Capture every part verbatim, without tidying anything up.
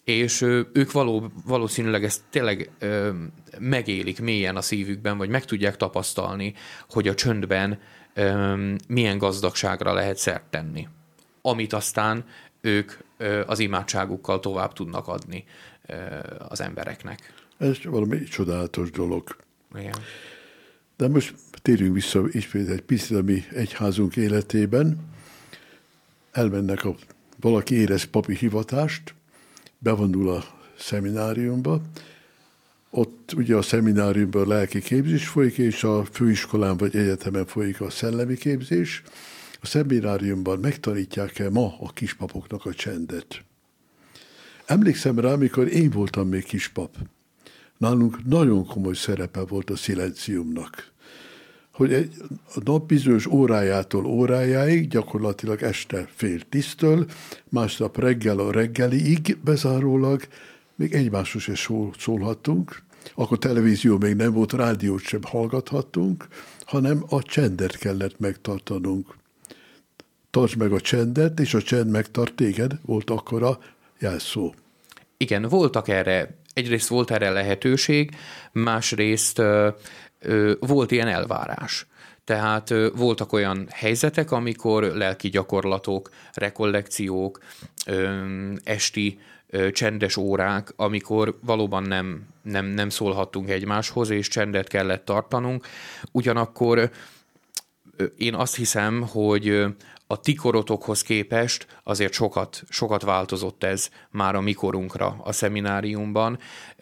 és ők való, valószínűleg ezt tényleg ö, megélik mélyen a szívükben, vagy meg tudják tapasztalni, hogy a csöndben ö, milyen gazdagságra lehet szert tenni, amit aztán ők ö, az imádságukkal tovább tudnak adni ö, az embereknek. Ez valami csodálatos dolog. Igen. De most térjünk vissza ismét egy picit a mi egyházunk életében. Elmennek a valaki érez papi hivatást, bevonul a szemináriumba, ott ugye a szemináriumban lelki képzés folyik, és a főiskolán vagy egyetemen folyik a szellemi képzés. A szemináriumban megtanítják el ma a kispapoknak a csendet. Emlékszem rá, amikor én voltam még kispap. Nálunk nagyon komoly szerepe volt a szilenciumnak. Hogy egy a nap bizonyos órájától órájáig, gyakorlatilag este fél tíztől, másnap reggel a reggeliig bezárólag még egymáshoz se szól, szólhattunk. Akkor televízió még nem volt, rádiót sem hallgathattunk, hanem a csendet kellett megtartanunk. Tartsd meg a csendet, és a csend megtart téged, volt akkor a jelszó. Igen, voltak erre, egyrészt volt erre lehetőség, másrészt ö, ö, volt ilyen elvárás. Tehát ö, voltak olyan helyzetek, amikor lelki gyakorlatok, rekollekciók, ö, esti ö, csendes órák, amikor valóban nem, nem, nem szólhattunk egymáshoz, és csendet kellett tartanunk. Ugyanakkor ö, én azt hiszem, hogy a ti korotokhoz képest azért sokat, sokat változott ez már a mi korunkra a szemináriumban.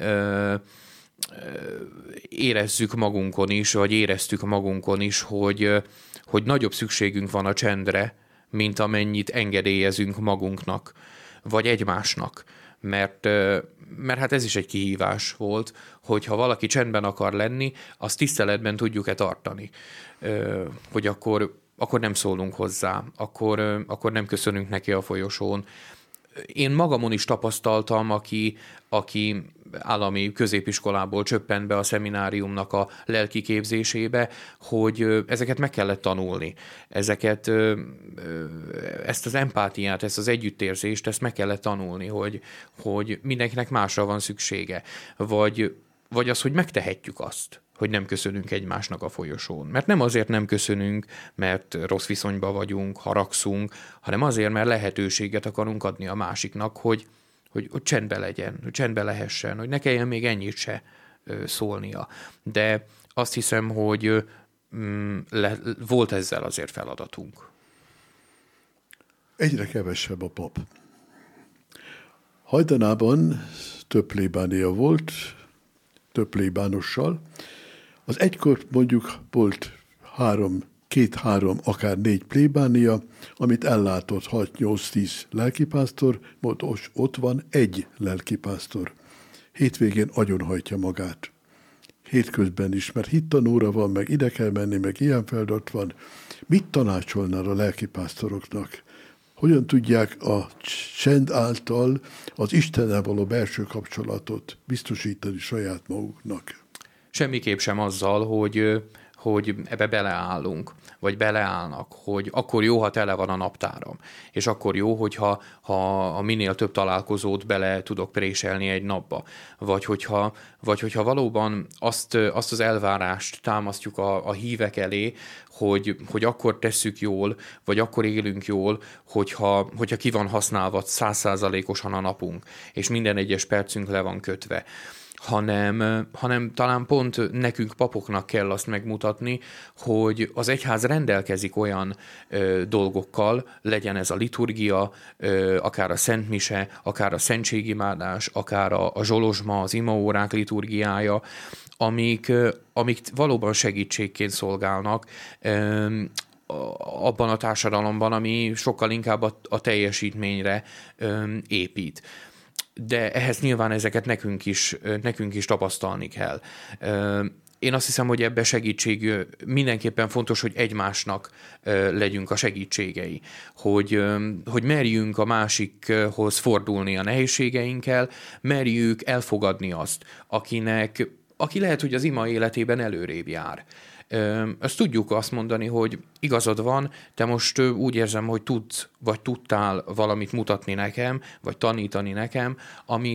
Érezzük magunkon is, vagy éreztük magunkon is, hogy, hogy nagyobb szükségünk van a csendre, mint amennyit engedélyezünk magunknak, vagy egymásnak. Mert, mert hát ez is egy kihívás volt, hogy ha valaki csendben akar lenni, azt tiszteletben tudjuk-e tartani. Hogy akkor akkor nem szólunk hozzá, akkor, akkor nem köszönünk neki a folyosón. Én magamon is tapasztaltam, aki, aki állami középiskolából csöppent be a szemináriumnak a lelki képzésébe, hogy ezeket meg kellett tanulni. Ezeket, ezt az empátiát, ezt az együttérzést, ezt meg kellett tanulni, hogy, hogy mindenkinek másra van szüksége. Vagy, vagy az, hogy megtehetjük azt, hogy nem köszönünk egymásnak a folyosón. Mert nem azért nem köszönünk, mert rossz viszonyban vagyunk, haragszunk, hanem azért, mert lehetőséget akarunk adni a másiknak, hogy, hogy, hogy csendbe legyen, hogy csendbe lehessen, hogy ne kelljen még ennyit se szólnia. De azt hiszem, hogy mm, le, volt ezzel azért feladatunk. Egyre kevesebb a pap. Hajdanában több plébánia volt, több plébánossal. Az egykor mondjuk volt három, két-három, akár négy plébánia, amit ellátott hat-nyolc-tíz lelkipásztor, most ott van egy lelkipásztor. Hétvégén agyonhajtja magát. Hétközben is, mert hittanóra van, meg ide kell menni, meg ilyen feladat van. Mit tanácsolnál a lelkipásztoroknak? Hogyan tudják a csend által az Istennel való belső kapcsolatot biztosítani saját maguknak? Semmiképp sem azzal, hogy, hogy ebbe beleállunk, vagy beleállnak, hogy akkor jó, ha tele van a naptáram, és akkor jó, hogyha ha a minél több találkozót bele tudok préselni egy napba, vagy hogyha, vagy hogyha valóban azt, azt az elvárást támasztjuk a, a hívek elé, hogy, hogy akkor tesszük jól, vagy akkor élünk jól, hogyha, hogyha ki van használva száz százalékosan a napunk, és minden egyes percünk le van kötve. Hanem, hanem talán pont nekünk papoknak kell azt megmutatni, hogy az egyház rendelkezik olyan ö, dolgokkal, legyen ez a liturgia, ö, akár a szentmise, akár a szentségimádás, akár a, a zsolozsma, az imaórák liturgiája, amik, ö, amik valóban segítségként szolgálnak ö, abban a társadalomban, ami sokkal inkább a, a teljesítményre ö, épít. De ehhez nyilván ezeket nekünk is, nekünk is tapasztalni kell. Én azt hiszem, hogy ebben segítség mindenképpen fontos, hogy egymásnak legyünk a segítségei. Hogy, hogy merjünk a másikhoz fordulni a nehézségeinkkel, merjük elfogadni azt, akinek, aki lehet, hogy az ima életében előrébb jár. Azt tudjuk azt mondani, hogy igazad van, te most úgy érzem, hogy tudsz, vagy tudtál valamit mutatni nekem, vagy tanítani nekem, ami